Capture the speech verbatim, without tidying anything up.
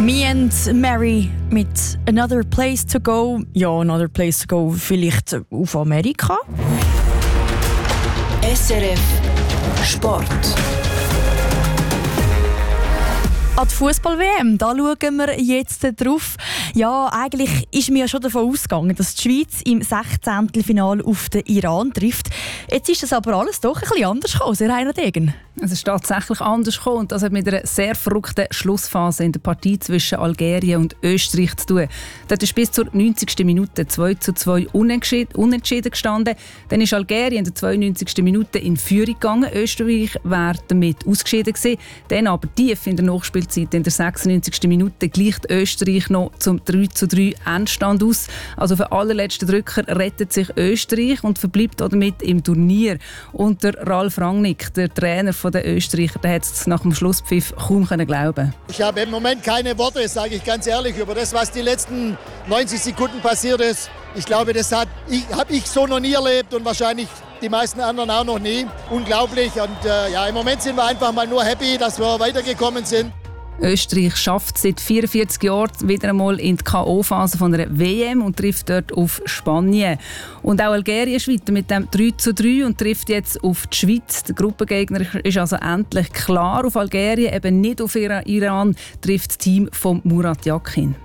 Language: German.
Me and Mary mit Another Place to Go. Ja, Another Place to Go vielleicht auf Amerika. S R F Sport. An die Fußball-W M, da schauen wir jetzt drauf. Ja, eigentlich ist mir ja schon davon ausgegangen, dass die Schweiz im Sechzehntelfinale auf den Iran trifft. Jetzt ist das aber alles doch ein bisschen anders gekommen, Herr Reinhard Degen. Es ist tatsächlich anders gekommen und das hat mit einer sehr verrückten Schlussphase in der Partie zwischen Algerien und Österreich zu tun. Dort ist bis zur neunzigsten Minute zwei zu zwei unentschieden gestanden. Dann ist Algerien in der zweiundneunzigsten Minute in Führung gegangen. Österreich wäre damit ausgeschieden gewesen. Dann aber tief in der Nachspielzeit in der sechsundneunzigsten Minute gleicht Österreich noch zum drei zu drei Endstand aus. Also für allerletzten Drücker rettet sich Österreich und verbleibt damit im Turnier. Und der Ralf Rangnick, der Trainer von der Österreicher, der hat es nach dem Schlusspfiff kaum glauben. Ich habe im Moment keine Worte, sage ich ganz ehrlich, über das, was die letzten neunzig Sekunden passiert ist. Ich glaube, das habe ich, hab ich so noch nie erlebt und wahrscheinlich die meisten anderen auch noch nie. Unglaublich. Und äh, ja, im Moment sind wir einfach mal nur happy, dass wir weitergekommen sind. Österreich schafft seit vierundvierzig Jahren wieder einmal in die K O-Phase von einer W M und trifft dort auf Spanien. Und auch Algerien ist weiter mit dem drei zu drei und trifft jetzt auf die Schweiz. Der Gruppengegner ist also endlich klar auf Algerien, eben nicht auf Iran, trifft das Team von Murat Yakin.